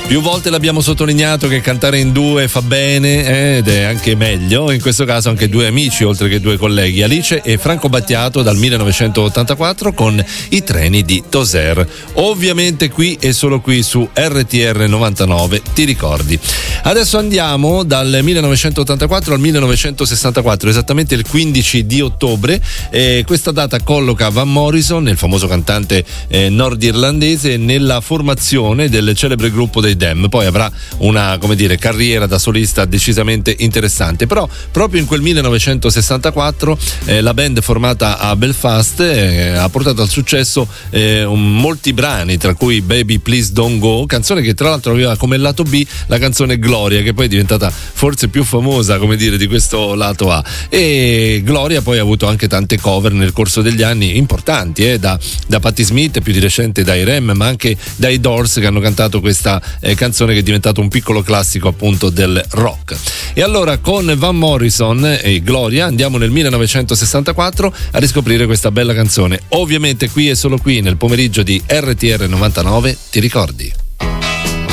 Più volte l'abbiamo sottolineato che cantare in due fa bene ed è anche meglio, in questo caso anche due amici oltre che due colleghi, Alice e Franco Battiato dal 1984 con I treni di Tozère. Ovviamente qui e solo qui su RTR 99, ti ricordi. Adesso andiamo dal 1984 al 1964, esattamente il 15 di ottobre. Questa data colloca Van Morrison, il famoso cantante nordirlandese, nella formazione del celebre gruppo dei Them. Poi avrà una, come dire, carriera da solista decisamente interessante, però proprio in quel 1964 la band formata a Belfast ha portato al successo molti brani, tra cui Baby Please Don't Go, canzone che tra l'altro aveva come lato B la canzone Gloria, che poi è diventata forse più famosa, come dire, di questo lato A. E Gloria poi ha avuto anche tante cover nel corso degli anni importanti, da Patti Smith, più di recente dai Rem, ma anche dai Doors, che hanno cantato questa canzone che è diventato un piccolo classico appunto del rock. E allora con Van Morrison e Gloria andiamo nel 1964 a riscoprire questa bella canzone, ovviamente qui e solo qui nel pomeriggio di RTR 99, ti ricordi?